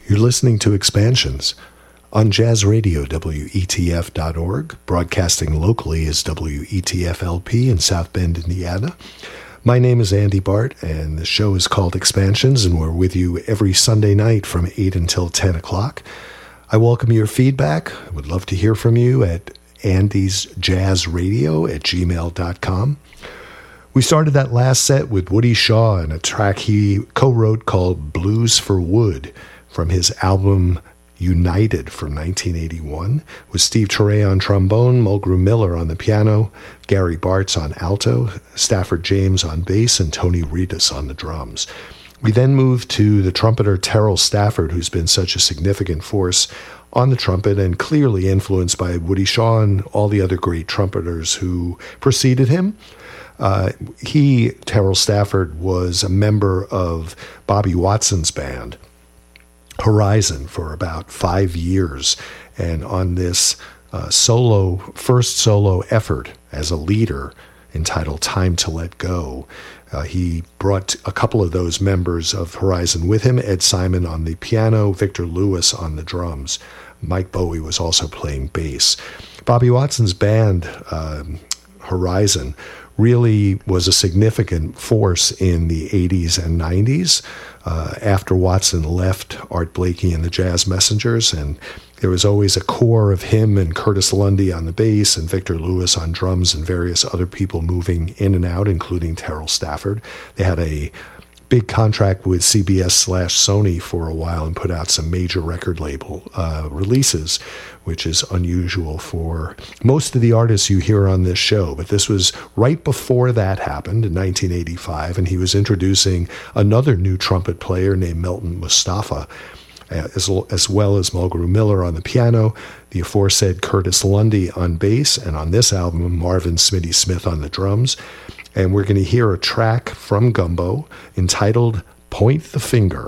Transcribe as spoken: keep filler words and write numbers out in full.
You're listening to Expansions on Jazz Radio, W E T F dot org. Broadcasting locally is W E T F L P in South Bend, Indiana. My name is Andy Bart, and the show is called Expansions, and we're with you every Sunday night from eight until ten o'clock. I welcome your feedback. I would love to hear from you at andys jazz radio at gmail dot com. We started that last set with Woody Shaw and a track he co-wrote called Blues for Wood from his album United from nineteen eighty-one, with Steve Turre on trombone, Mulgrew Miller on the piano, Gary Bartz on alto, Stafford James on bass, and Tony Reedus on the drums. We then moved to the trumpeter Terrell Stafford, who's been such a significant force on the trumpet and clearly influenced by Woody Shaw and all the other great trumpeters who preceded him. Uh, he, Terrell Stafford, was a member of Bobby Watson's band, Horizon, for about five years. And on this uh, solo, first solo effort as a leader entitled Time to Let Go, uh, he brought a couple of those members of Horizon with him, Ed Simon on the piano, Victor Lewis on the drums. Mike Bowie was also playing bass. Bobby Watson's band, uh, Horizon, really was a significant force in the eighties and nineties. Uh, after Watson left Art Blakey and the Jazz Messengers, and there was always a core of him and Curtis Lundy on the bass and Victor Lewis on drums and various other people moving in and out, including Terrell Stafford. They had a big contract with C B S slash Sony for a while and put out some major record label uh, releases, which is unusual for most of the artists you hear on this show. But this was right before that happened in nineteen eighty-five, and he was introducing another new trumpet player named Milton Mustafa, as, as well as Mulgrew Miller on the piano, the aforesaid Curtis Lundy on bass, and on this album, Marvin Smitty Smith on the drums. And we're going to hear a track from Gumbo entitled Point the Finger.